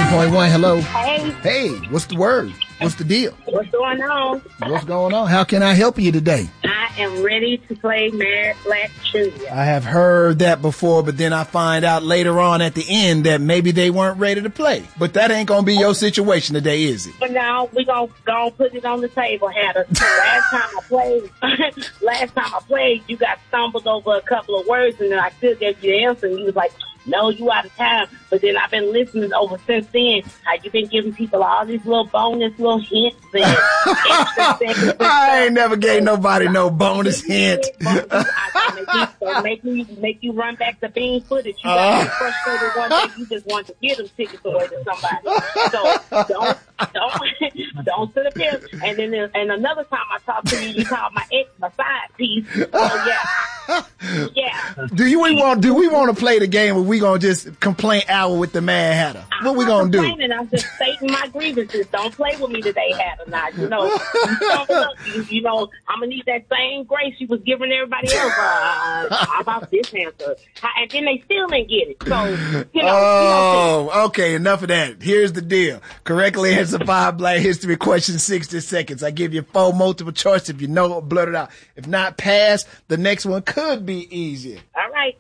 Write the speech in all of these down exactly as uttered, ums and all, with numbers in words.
point one. Hello. Hey. Hey, what's the word? What's the deal? What's going on? What's going on? How can I help you today? I am ready to play Mad Black Trivia. I have heard that before, but then I find out later on at the end that maybe they weren't ready to play. But that ain't going to be your situation today, is it? But now we're going to put it on the table, Hannah. Last time I played, last time I played, you got stumbled over a couple of words, and then I still gave you the answer, and you was like, no, you out of time. But then I've been listening over since then. How you been giving people all these little bonus little hints and extra seconds. I ain't never gave nobody no bonus hint. I, I make, you, make, you, make you run back the bean footage. You got uh. frustrated one day. You just want to give them tickets away to somebody. So don't don't don't sit up here. And then and another time I talked to you, you called my ex my side piece. Oh yeah, yeah. Do you we want? Do we want to play the game, or we gonna just complain hour with the Mad Hatter? What I'm we gonna do? I'm just stating my grievances. Don't play with me today, Hatter. Now you know, you, up, you, you know, I'm gonna need that same grace you was giving everybody else. Uh, how about this answer? And then they still didn't get it. So you know. Oh, you know, okay. Enough of that. Here's the deal. Correctly answer five Black History questions, sixty seconds. I give you four multiple choice. If you know, blurt it out. If not, pass. The next one could be easier. All right.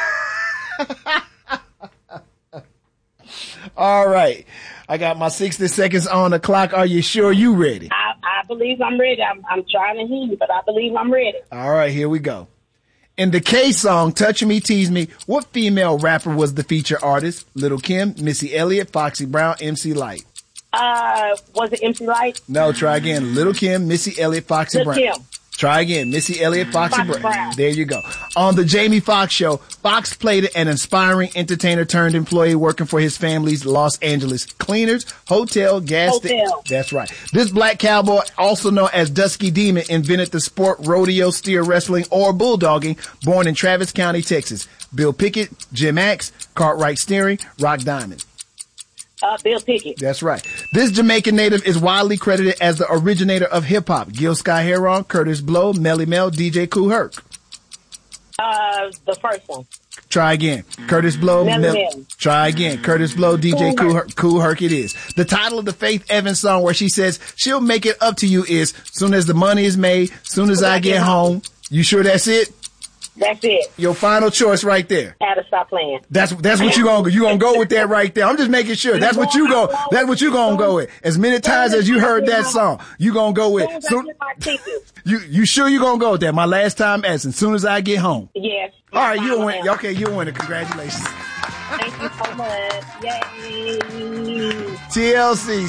All right. I got my sixty seconds on the clock. Are you sure you ready? I, I believe I'm ready. I'm, I'm trying to hear you, but I believe I'm ready. All right, here we go. In the K song, Touch Me, Tease Me, what female rapper was the feature artist? Little Kim, Missy Elliott, Foxy Brown, M C Lyte. Uh, was it M C Lyte? No, try again. Little Kim, Missy Elliott, Foxy Little Brown. Kim. Try again. Missy Elliott, Foxy, Foxy Brown. Brown. There you go. On the Jamie Foxx show, Fox played an inspiring entertainer turned employee working for his family's Los Angeles cleaners, hotel, gas station. That's right. This black cowboy, also known as Dusky Demon, invented the sport rodeo, steer wrestling, or bulldogging, born in Travis County, Texas. Bill Pickett, Jim Axe, Cartwright Steering, Rock Diamond. Uh, Bill Pickett. That's right. This Jamaican native is widely credited as the originator of hip-hop. Gil Scott-Heron, Curtis Blow, Melly Mel, D J Kool Herc. Uh, the first one. Try again. Curtis Blow. Melly Mel- Mel. Try again. Curtis Blow, D J Kool Herc. Kool Herc it is. The title of the Faith Evans song where she says, she'll make it up to you is, soon as the money is made, soon as I get home. You sure that's it? That's it. Your final choice right there. How to stop playing. That's that's what you gonna you gonna go with that right there. I'm just making sure. That's what you go. That's what you gonna go with. As many times as you heard that song, you gonna go with. So, you you sure you gonna go with that? My last time asking. Soon as I get home. Yes. All right, you a win. Okay, you a winner. Congratulations. Thank you so much. Yay. T L C.